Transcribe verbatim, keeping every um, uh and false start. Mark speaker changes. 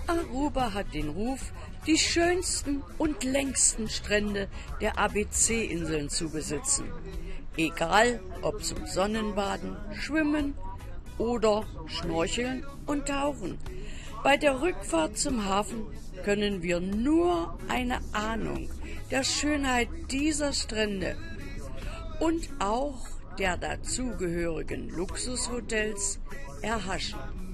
Speaker 1: Aruba hat den Ruf, die schönsten und längsten Strände der A B C-Inseln zu besitzen. Egal ob zum Sonnenbaden, Schwimmen oder Schnorcheln und Tauchen. Bei der Rückfahrt zum Hafen können wir nur eine Ahnung der Schönheit dieser Strände und auch der dazugehörigen Luxushotels erhaschen.